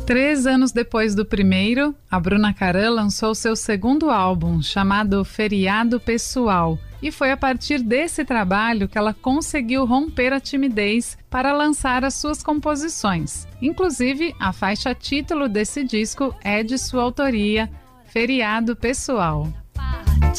3 anos depois do primeiro, a Bruna Caran lançou seu segundo álbum, chamado Feriado Pessoal, e foi a partir desse trabalho que ela conseguiu romper a timidez para lançar as suas composições. Inclusive, a faixa título desse disco é de sua autoria, Feriado Pessoal.